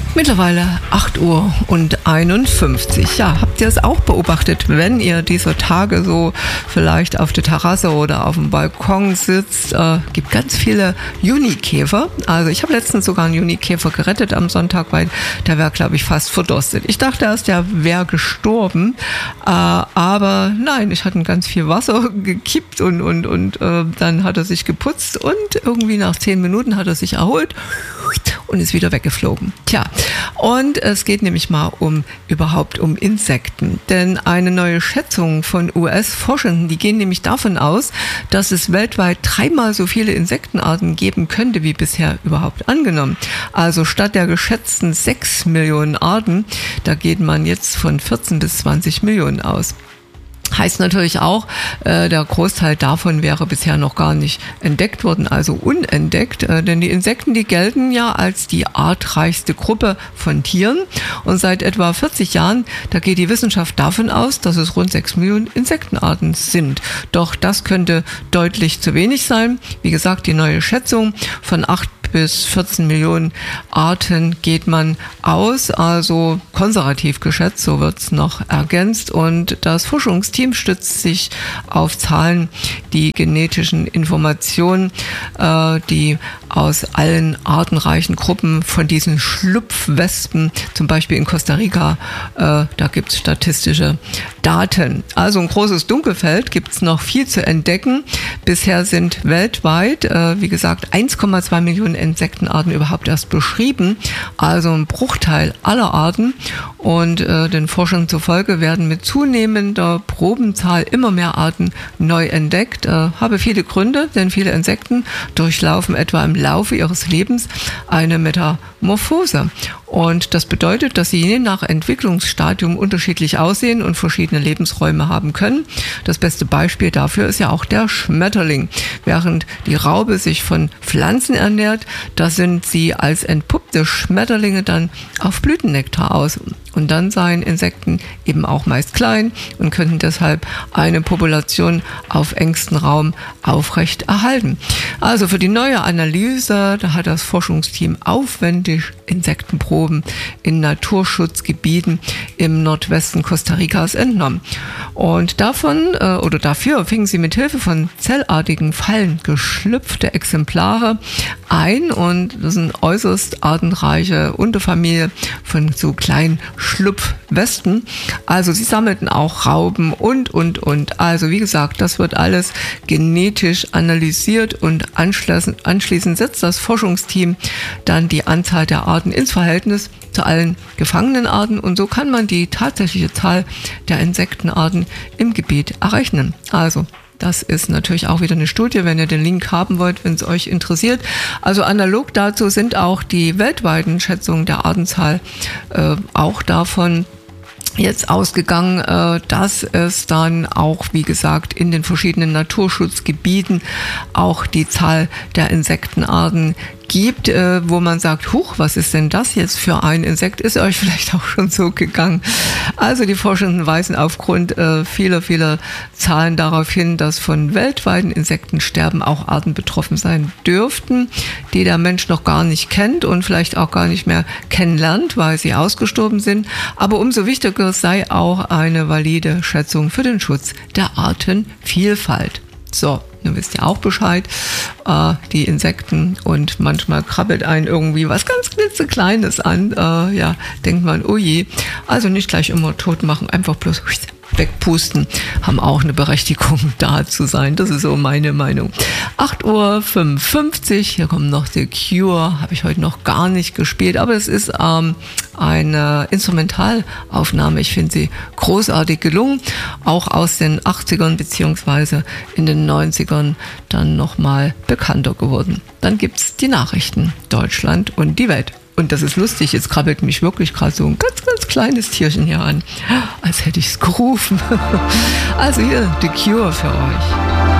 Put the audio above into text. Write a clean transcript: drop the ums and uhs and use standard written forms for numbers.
Mittlerweile 8:51 Uhr. Ja, habt ihr es auch beobachtet, wenn ihr dieser Tage so vielleicht auf der Terrasse oder auf dem Balkon sitzt? Gibt ganz viele Junikäfer. Also ich habe letztens sogar einen Junikäfer gerettet am Sonntag, weil der wäre, glaube ich, fast verdurstet. Ich dachte erst, der wäre gestorben, aber nein, ich hatte ganz viel Wasser gekippt und dann hat er sich geputzt und irgendwie nach 10 Minuten hat er sich erholt und ist wieder weggeflogen. Tja, und es geht nämlich mal um Insekten. Denn eine neue Schätzung von US-Forschenden, die gehen nämlich davon aus, dass es weltweit 3-mal so viele Insektenarten geben könnte, wie bisher überhaupt angenommen. Also statt der geschätzten 6 Millionen Arten, da geht man jetzt von 14 bis 20 Millionen aus. Heißt natürlich auch, der Großteil davon wäre bisher noch gar nicht entdeckt worden, also unentdeckt, denn die Insekten, die gelten ja als die artreichste Gruppe von Tieren und seit etwa 40 Jahren, da geht die Wissenschaft davon aus, dass es rund 6 Millionen Insektenarten sind. Doch das könnte deutlich zu wenig sein. Wie gesagt, die neue Schätzung von 8 bis 14 Millionen Arten geht man aus, also konservativ geschätzt, so wird es noch ergänzt. Und das Forschungsteam stützt sich auf Zahlen, die genetischen Informationen, die aus allen artenreichen Gruppen von diesen Schlupfwespen, zum Beispiel in Costa Rica, da gibt es statistische Daten. Also ein großes Dunkelfeld, gibt es noch viel zu entdecken. Bisher sind weltweit, wie gesagt, 1,2 Millionen Insektenarten überhaupt erst beschrieben, also ein Bruchteil aller Arten. Und den Forschern zufolge werden mit zunehmender Probenzahl immer mehr Arten neu entdeckt. Habe viele Gründe, denn viele Insekten durchlaufen etwa im Laufe ihres Lebens eine Metamorphose. Und das bedeutet, dass sie je nach Entwicklungsstadium unterschiedlich aussehen und verschiedene Lebensräume haben können. Das beste Beispiel dafür ist ja auch der Schmetterling. Während die Raupe sich von Pflanzen ernährt, da sind sie als entpuppte Schmetterlinge dann auf Blütennektar aus. Und dann seien Insekten eben auch meist klein und könnten deshalb eine Population auf engstem Raum aufrecht erhalten. Also für die neue Analyse, da hat das Forschungsteam aufwendig Insektenproben in Naturschutzgebieten im Nordwesten Costa Ricas entnommen. Und dafür fingen sie mit Hilfe von zellartigen Fallen geschlüpfte Exemplare ein und das ist eine äußerst artenreiche Unterfamilie von so kleinen Schlupfwespen. Also sie sammelten auch Raupen und. Also wie gesagt, das wird alles genetisch analysiert und anschließend setzt das Forschungsteam dann die Anzahl der Arten ins Verhältnis zu allen gefangenen Arten und so kann man die tatsächliche Zahl der Insektenarten im Gebiet errechnen. Also das ist natürlich auch wieder eine Studie, wenn ihr den Link haben wollt, wenn es euch interessiert. Also analog dazu sind auch die weltweiten Schätzungen der Artenzahl auch davon jetzt ausgegangen, dass es dann auch, wie gesagt, in den verschiedenen Naturschutzgebieten auch die Zahl der Insektenarten gibt, wo man sagt, huch, was ist denn das jetzt für ein Insekt? Ist euch vielleicht auch schon so gegangen? Also die Forschenden weisen aufgrund vieler Zahlen darauf hin, dass von weltweiten Insektensterben auch Arten betroffen sein dürften, die der Mensch noch gar nicht kennt und vielleicht auch gar nicht mehr kennenlernt, weil sie ausgestorben sind. Aber umso wichtiger sei auch eine valide Schätzung für den Schutz der Artenvielfalt. So, nun wisst ihr auch Bescheid, die Insekten und manchmal krabbelt einen irgendwie was ganz klitzekleines an, denkt man, oh je, also nicht gleich immer tot machen, einfach bloß wegpusten, haben auch eine Berechtigung da zu sein, das ist so meine Meinung. 8:55 Uhr, hier kommt noch The Cure, habe ich heute noch gar nicht gespielt, aber es ist eine Instrumentalaufnahme, ich finde sie großartig gelungen, auch aus den 80ern beziehungsweise in den 90ern dann nochmal bekannter geworden. Dann gibt's die Nachrichten, Deutschland und die Welt. Und das ist lustig, jetzt krabbelt mich wirklich gerade so ein ganz kleines Tierchen hier an, als hätte ich es gerufen. Also hier, The Cure für euch.